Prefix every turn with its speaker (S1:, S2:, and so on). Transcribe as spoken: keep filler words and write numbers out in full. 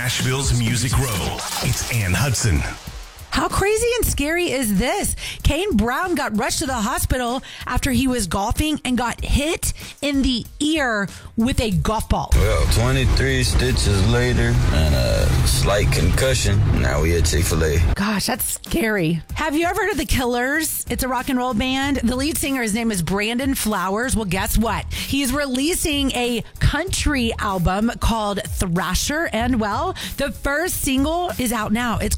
S1: Nashville's Music Row. It's Ann Hudson.
S2: How crazy and scary is this? Kane Brown got rushed to the hospital after he was golfing and got hit in the ear with a golf ball.
S3: Well, twenty-three stitches later and a slight concussion. Now we at Chick-fil-A.
S2: Gosh, that's scary. Have you ever heard of The Killers? It's a rock and roll band. The lead singer, his name is Brandon Flowers. Well, guess what? He's releasing a country album called Thrasher. And, well, the first single is out now. It's